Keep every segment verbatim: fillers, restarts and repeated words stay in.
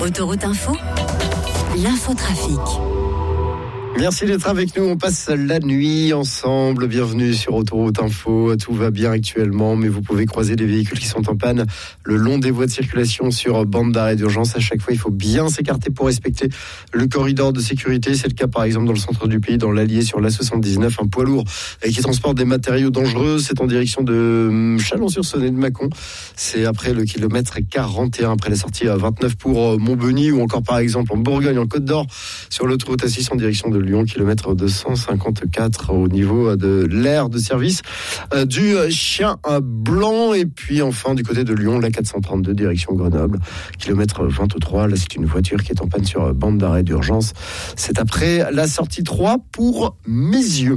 Autoroute Info, l'infotrafic. Merci d'être avec nous, on passe la nuit ensemble, bienvenue sur Autoroute Info, tout va bien actuellement, mais vous pouvez croiser des véhicules qui sont en panne le long des voies de circulation sur bande d'arrêt d'urgence. À chaque fois, il faut bien s'écarter pour respecter le corridor de sécurité. C'est le cas par exemple dans le centre du pays, dans l'Allier sur l'A soixante-dix-neuf, un poids lourd qui transporte des matériaux dangereux. C'est en direction de Chalon-sur-Saône et de Mâcon. C'est après le kilomètre quarante et un, après la sortie à vingt-neuf pour Montbeny, ou encore par exemple en Bourgogne, en Côte d'Or, sur l'autoroute A six en direction de Lyon, kilomètre deux cent cinquante-quatre au niveau de l'aire de service euh, du Chien Blanc. Et puis enfin du côté de Lyon, la quatre cent trente-deux direction Grenoble, kilomètre vingt-trois. Là, c'est une voiture qui est en panne sur bande d'arrêt d'urgence. C'est après la sortie trois pour Misieux.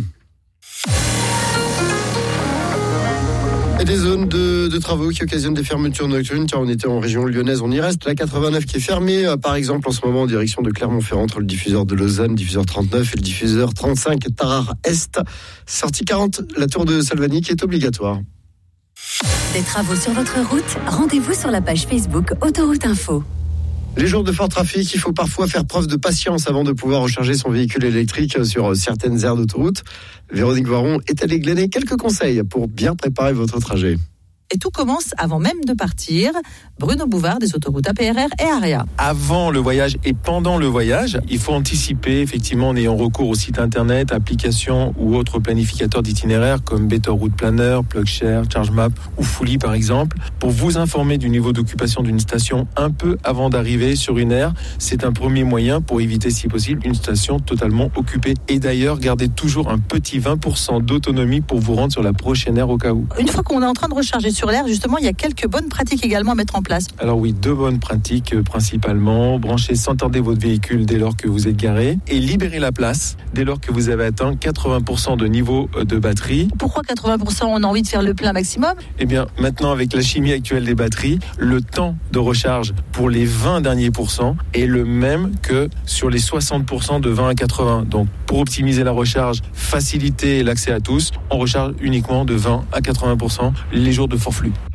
Et des zones de, de travaux qui occasionnent des fermetures nocturnes. Tiens, on était en région lyonnaise, on y reste. La quatre-vingt-neuf qui est fermée, par exemple, en ce moment en direction de Clermont-Ferrand, entre le diffuseur de Lausanne, diffuseur trente-neuf, et le diffuseur trente-cinq, Tarare-Est. Sortie quarante, la tour de Salvani qui est obligatoire. Des travaux sur votre route, rendez-vous sur la page Facebook Autoroute Info. Les jours de fort trafic, il faut parfois faire preuve de patience avant de pouvoir recharger son véhicule électrique sur certaines aires d'autoroute. Véronique Voiron est allée glaner quelques conseils pour bien préparer votre trajet. Et tout commence avant même de partir. Bruno Bouvard des autoroutes A P R R et AREA. Avant le voyage et pendant le voyage, il faut anticiper effectivement en ayant recours au site internet, applications ou autres planificateurs d'itinéraires comme Better Route Planner, PlugShare, ChargeMap ou Fully par exemple, pour vous informer du niveau d'occupation d'une station un peu avant d'arriver sur une aire. C'est un premier moyen pour éviter si possible une station totalement occupée. Et d'ailleurs, gardez toujours un petit vingt pour cent d'autonomie pour vous rendre sur la prochaine aire au cas où. Une fois qu'on est en train de recharger sur l'air, justement, il y a quelques bonnes pratiques également à mettre en place. Alors oui, deux bonnes pratiques euh, principalement. Branchez sans tarder votre véhicule dès lors que vous êtes garé et libérez la place dès lors que vous avez atteint quatre-vingts pour cent de niveau de batterie. Pourquoi quatre-vingts pour cent? On a envie de faire le plein maximum? Eh bien, maintenant, avec la chimie actuelle des batteries, le temps de recharge pour les vingt derniers pourcents est le même que sur les soixante pour cent de vingt à quatre-vingts. Donc, pour optimiser la recharge, faciliter l'accès à tous, on recharge uniquement de vingt à quatre-vingts pour cent les jours de fort flux.